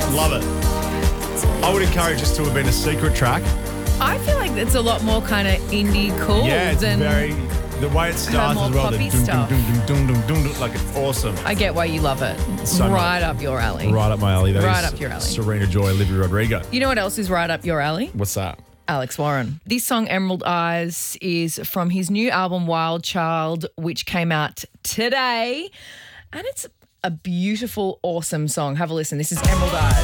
Love it. I would encourage this to have been a secret track. I feel like it's a lot more kind of indie cool Yeah, it's than very... The way it starts more as well. poppy The dum, stuff. dum, dum, dum, dum, dum, dum, like it's awesome. I get why you love it. So right much. up your alley. Right up my alley. That Right is up your alley. Serena Joy, Olivia Rodrigo. You know what else is right up your alley? What's that? Alex Warren. This song, Emerald Eyes, is from his new album, Wild Child, which came out today. And it's a beautiful, awesome song. Have a listen. This is Emerald Eyes.